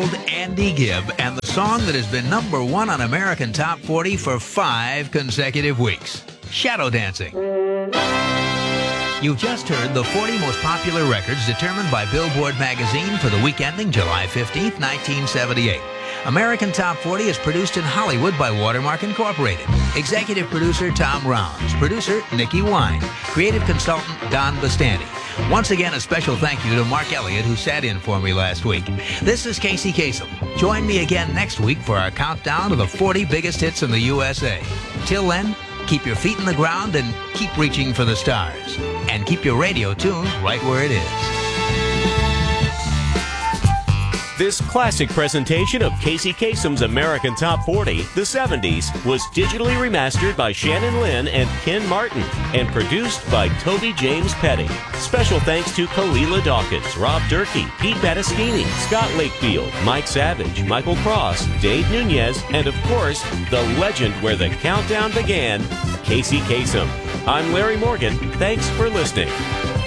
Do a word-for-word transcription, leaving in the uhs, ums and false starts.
entitled Andy Gibb and the song that has been number one on American Top forty for five consecutive weeks, Shadow Dancing. You've just heard the forty most popular records determined by Billboard magazine for the week ending July fifteenth, nineteen seventy-eight. American Top forty is produced in Hollywood by Watermark Incorporated. Executive producer Tom Rounds. Producer Nikki Wine. Creative consultant Don Bastandi. Once again, a special thank you to Mark Elliott, who sat in for me last week. This is Casey Kasem. Join me again next week for our countdown of the forty biggest hits in the U S A. Till then, keep your feet in the ground and keep reaching for the stars. And keep your radio tuned right where it is. This classic presentation of Casey Kasem's American Top forty, the seventies, was digitally remastered by Shannon Lynn and Ken Martin and produced by Toby James Petty. Special thanks to Kalila Dawkins, Rob Durkee, Pete Battaschini, Scott Lakefield, Mike Savage, Michael Cross, Dave Nunez, and of course, the legend where the countdown began, Casey Kasem. I'm Larry Morgan. Thanks for listening.